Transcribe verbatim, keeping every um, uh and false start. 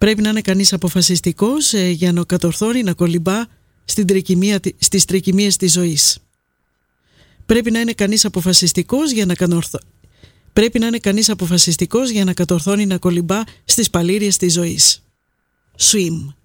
Πρέπει να είναι κανείς αποφασιστικός ε, για να κατορθώνει να κολυμπά στην τρικυμία, στις τρικυμίες της ζωής. Πρέπει να είναι κανείς αποφασιστικός για να κανορθω... Πρέπει να είναι κανείς αποφασιστικός για να κατορθώνει να κολυμπά στις παλήριες της ζωής. Swim.